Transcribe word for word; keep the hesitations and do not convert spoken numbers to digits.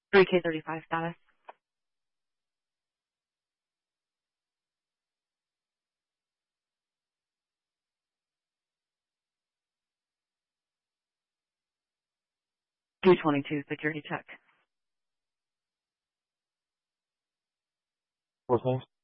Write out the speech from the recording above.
three K thirty-five status. two twenty-two security check. What's next?